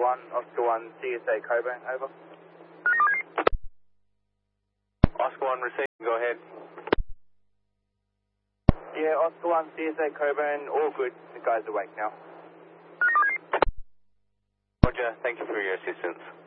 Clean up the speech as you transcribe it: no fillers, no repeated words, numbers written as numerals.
Oscar 1, CSA Coburn, over. Oscar 1 receiving, go ahead. Yeah, Oscar 1, CSA Coburn, all good. The guy's awake now. Roger, thank you for your assistance.